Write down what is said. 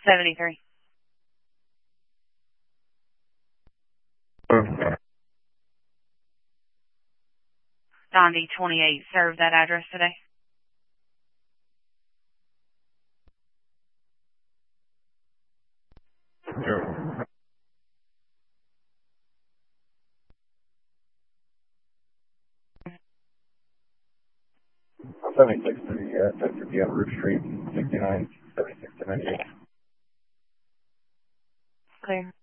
73. Dondi 28 served that address today. Sure. 7630, yeah, 1050 on Roof Street, 69, 76 to 98. Clear.